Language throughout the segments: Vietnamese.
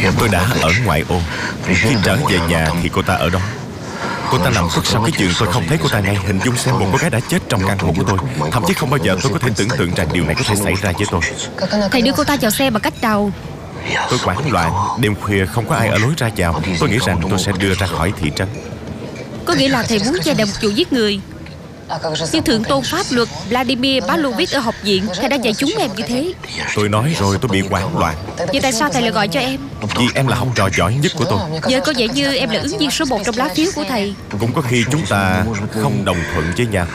Tôi đã ở ngoại ô. Khi trở về nhà thì cô ta ở đó. Cô ta nằm khuất sau cái giường, tôi không thấy cô ta ngay. Hình dung xem một cô gái đã chết trong căn hộ của tôi. Thậm chí không bao giờ tôi có thể tưởng tượng rằng điều này có thể xảy ra với tôi. Thầy đưa cô ta vào xe bằng cách nào? Tôi hoảng loạn. Đêm khuya không có ai ở lối ra vào. Tôi nghĩ rằng tôi sẽ đưa ra khỏi thị trấn. Có nghĩa là thầy muốn che đậy một vụ giết người. Nhưng thượng tôn pháp luật Vladimir Pavlovich ở học viện, thầy đã dạy chúng em như thế. Tôi nói rồi, tôi bị hoảng loạn. Vậy tại sao thầy lại gọi cho em? Vì em là học trò giỏi nhất của tôi. Giờ có vẻ như em là ứng viên số 1 trong lá phiếu của thầy. Cũng có khi chúng ta không đồng thuận với nhau.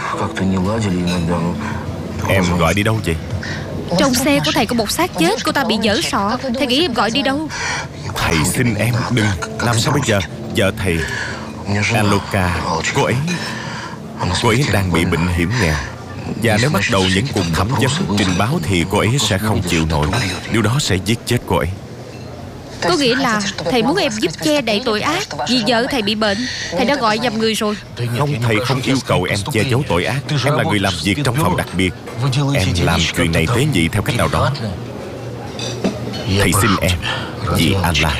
Em gọi đi đâu vậy? Trong xe của thầy có một xác chết, cô ta bị vỡ sọ. Thầy nghĩ em gọi đi đâu? Thầy xin em đừng. Làm sao bây giờ? Vợ thầy Aloka, cô ấy đang bị bệnh hiểm nghèo. Và nếu bắt đầu những cuộc thẩm vấn trình báo thì cô ấy sẽ không chịu nổi. Điều đó sẽ giết chết cô ấy. Có nghĩa là thầy muốn em giúp che đậy tội ác vì vợ thầy bị bệnh. Thầy đã gọi nhầm người rồi. Không, thầy không yêu cầu em che giấu tội ác. Em là người làm việc trong phòng đặc biệt. Em làm chuyện này tế nhị theo cách nào đó. Thầy xin em, vì Allah.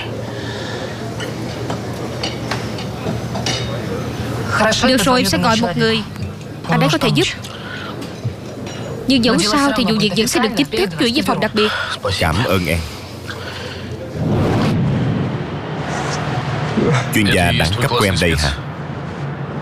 Được rồi, em sẽ gọi một người. Anh ấy có thể giúp. Nhưng dẫu sao thì vụ việc vẫn sẽ được chính thức chuyển về phòng đặc biệt. Cảm ơn em. Chuyên gia đẳng cấp của em đây hả?